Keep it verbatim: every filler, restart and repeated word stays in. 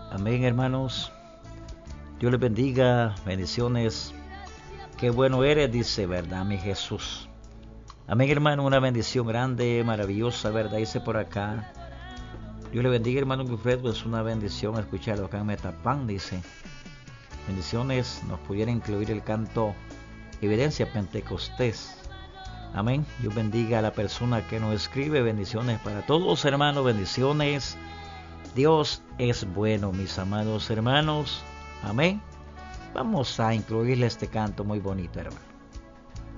Amén, hermanos. Dios les bendiga, bendiciones. Qué bueno eres, dice, ¿verdad, mi Jesús? Amén, hermano, una bendición grande, maravillosa, ¿verdad? Dice por acá. Dios le bendiga, hermano Wilfredo, es una bendición escucharlo acá en Metapán, dice. Bendiciones, nos pudiera incluir el canto Evidencia Pentecostés. Amén. Dios bendiga a la persona que nos escribe. Bendiciones para todos, hermanos, bendiciones. Dios es bueno, mis amados hermanos. Amén. Vamos a incluirle este canto muy bonito, hermano.